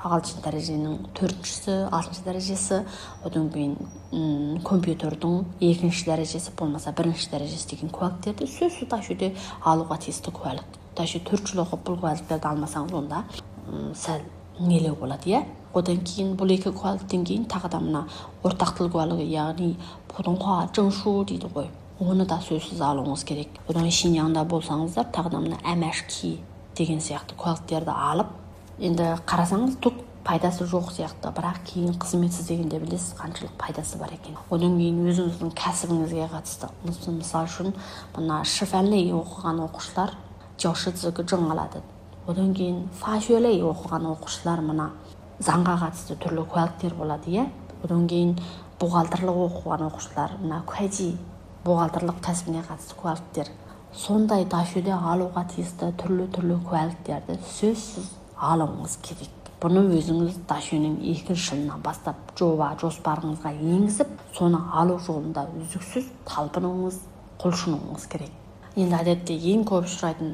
ағылшын дәреженің 4-ші, 6-шы дәрежесі, одан кейін компьютердің 2-ші дәрежесі болмаса 1-ші дәрежесі деген куәліктерді сөзсіз ташуды алуға тиісті куәлік. Ташы 4 жыл оқып бұл куәліктерді алмасаңыз, онда сәл нелеу болады, иә? Одан кейін бұл екі куәліктен кейін тағы да мына ортақ тіл куәлігі, яғни пудонхуа жыңшу дейді ғой. Оны да сөзсіз алуыңыз керек. Одан Шиньяңда болсаңыздар, тағы да мына әмәшки деген сияқты куәліктерді алып, енді қарасаңыз түк пайдасы жоқ сияқты, бірақ кейін қызметсіз дегенде білесіз қаншалық пайдасы бар екен. Одан кейін өзіңіздің кәсібіңізге қатысты. Мысал үшін, мына шифәнлей оқыған оқушылар 教师资格证 алады. Одан кейін фашуэлей оқыған оқушылар мына заңға қатысты түрлі куәліктер болады, иә? Одан кейін бухгалтерлік оқыған оқушылар мына куәжи бухгалтерлік кәсібіне қатысты куәліктер. Сондай дашуде алуға тиісті түрлі куәліктерді сөзсіз алуыңыз керек. Бұны өзіңіз дашуның 2-ші жылынан бастап жоспарыңызға енгізіп, соны алу жолында үздіксіз талпынуыңыз, құлшынуыңыз керек. Енді әдетте ең көп ұшырайтын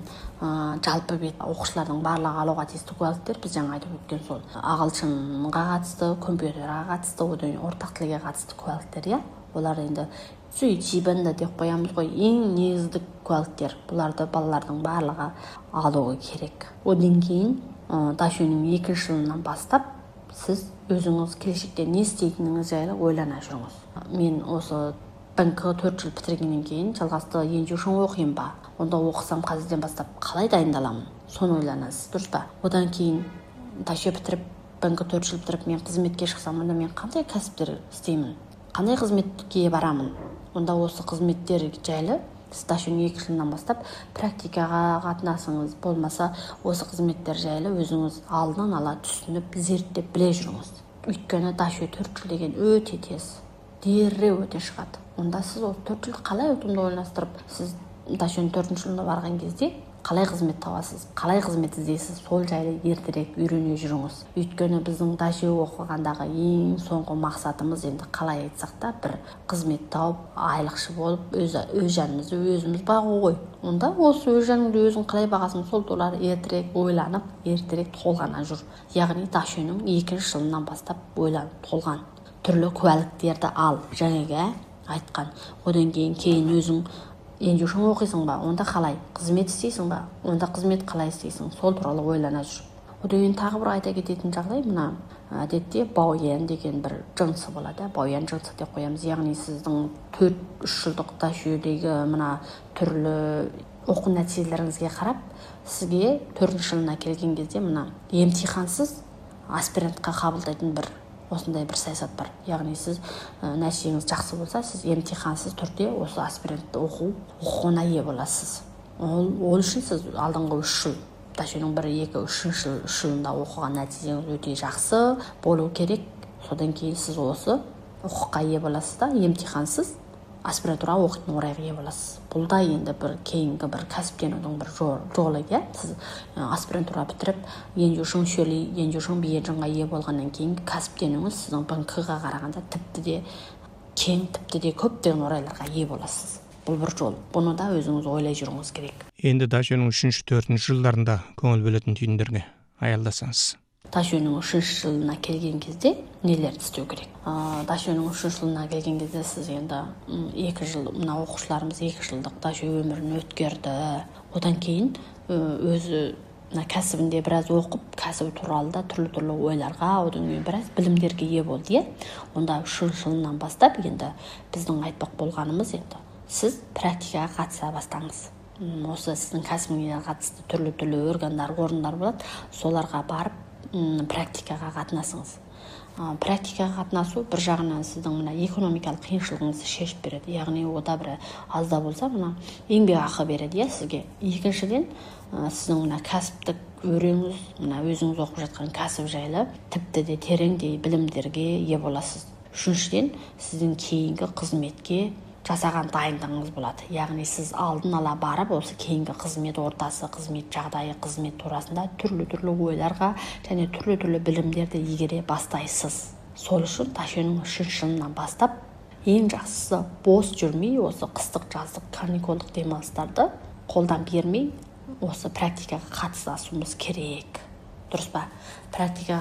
жалпы бет оқушылардың барлығы алуға тиісті куәліктер біз жаңа айтып өткен сол ағылшынға қатысты, компьютерға қатысты, одан ортақ тілге қатысты куәліктер, иә? Олар енді сүйчибенді деп қоямыз ғой, ең негізді куәліктер. Бұларды балалардың барлығы алуы керек. Одан кейін дашуның 2-ші жылынан бастап сіз өзіңіз келешекте не істейтініңіз жайлы ойлана жүріңіз. Мен осы банкы 4 жыл бітіргеннен кейін жалғасты енжушың оқиын ба? Онда оқысам қазірден бастап қалай дайындаламын? Соны ойланасыз, дұрыс па? Одан кейін дашу бітіріп, банкы 4 жыл бітіріп, мен қызметке шықсам, онда мен қандай кәсіптер істеймін? Қандай қызметке барамын? Онда осы қызметтер жайлы сіз дашуның 2 жылынан бастап практикаға қатынасыңыз, болмаса осы қызметтер жайлы өзіңіз алдын ала түсініп, зерттеп біле жүріңіз. Өйткені дашу 4 жыл деген өте тез, дереу өте шығады. Онда сіз ол 4 жыл қалай ұтымды ойластырып, сіз дашуның 4-ші жылына барған кезде қалай қызмет табасыз, қалай қызмет іздейсіз, сол жайлы ертерек үйрене жүріңіз. Өйткені біздің дашу оқығандағы ең соңғы мақсатымыз енді қалай айтсақ та бір қызмет тауып, айлықшы болып, өз жанымызды өзіміз бағу ғой. Онда осы өз жаныңды өзің қалай бағасың, сол туралы ертерек ойланып, ертерек толғана жүр. Яғни дашуның 2-ші жылынан бастап ойланып толған. Түрлі куәліктерді ал, жаңағы айтқан. Одан кейін өзің енжушің оқисың ба? Онда қалай? Қызмет істейсің ба? Онда қызмет қалай істейсің? Сол туралы ойлана жүр. Одан кейін тағы бір айта кететін жағдай, мына әдетте бауян деген бір жынысы болады. Бауян жынысы деп қоямыз. Яғни сіздің 4-3 жылдық дашудегі мына түрлі оқу нәтижелеріңізге қарап, сізге 4-ші жылына келген кезде мына емтихансыз аспирантқа қабылдайтын бір осындай бір саясат бар. Яғни сіз нәтижеңіз жақсы болса, сіз емтихансыз түрде осы аспирантты оқуына ие боласыз. Ол үшін сіз алдыңғы 3 жыл, дашуның 1, 2, 3-ші жылында оқыған нәтижеңіз өте жақсы болу керек. Содан кейін сіз осы оқуға ие боласыз да, емтихансыз аспирантура оқитын орайға ие боласыз. Бұл да енді бір кейінгі бір кәсіптенудің бір жолы, иә? Сіз аспирантура бітіріп, енжушің шөлей, енжушің биежіңға ие болғаннан кейін кәсіптенуіңіз сіздің банкыға қарағанда тіпті де кең, тіпті де көптеген орайларға ие боласыз. Бұл бір жол. Бұны да өзіңіз ойлай жүріңіз керек. Енді дашуның 3-ші, 4-ші жылдарында көңіл бөлетін түйіндерге аялдасаңыз. Дашуның 3-ші жылына келген кезде нелерді істеу керек? Дашуның 3-ші жылына келген кезде сіз енді 2 жыл, мына оқушыларымыз 2 жылдық дашу өмірін өткерді. Одан кейін өзі кәсібінде біраз оқып, кәсібі туралы да түрлі ойларға, одан кейін біраз білімдерге ие болды, иә? Онда 3-ші жылынан бастап енді біздің айтпақ болғанымыз енді сіз практикаға қатыса бастаңыз. Осы сіздің кәсібіңізге қатысты түрлі органдар, орындар болады, соларға барып практикаға қатынасыңыз. Практикаға қатынасу бір жағынан сіздің мына экономикалық қиыншылығыңызды шешіп береді. Яғни ода бір аз да болса мына еңбек ақы береді, иә, сізге. Екіншіден, сіздің мына кәсіптік өреңіз, мына өзіңіз оқып жатқан кәсіп жайлы тіпті де тереңдей білімдерге ие боласыз. Үшіншіден, сіздің кейінгі қызметке жасаған дайындығыңыз болады. Яғни сіз алдын ала барып, осы кейінгі қызмет ортасы, қызмет жағдайы, қызмет турасында түрлі ойларға және түрлі білімдерді игере бастайсыз. Сол үшін дашуның 3-ші жылынан бастап ең жақсысы бос жүрмей, осы қыстық жаздық каникулдық демалыстарды қолдан бермей, осы практикаға қатысуымыз керек. Дұрыс па? Практикаға